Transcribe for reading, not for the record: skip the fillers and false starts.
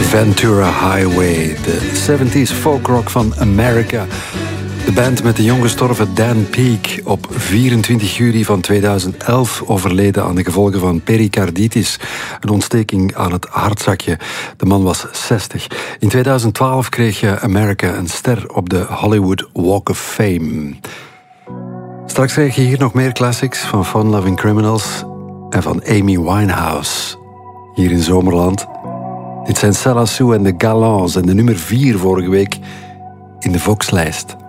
Ventura Highway, de 70s folkrock van America. De band met de jong gestorven Dan Peek, op 24 juli van 2011 overleden aan de gevolgen van pericarditis, een ontsteking aan het hartzakje. De man was 60. In 2012 kreeg America een ster op de Hollywood Walk of Fame. Straks krijg je hier nog meer classics van Fun Loving Criminals en van Amy Winehouse. Hier in Zomerland. Dit zijn Sella Sue en de Galants en de nummer 4 vorige week in de Vox-lijst.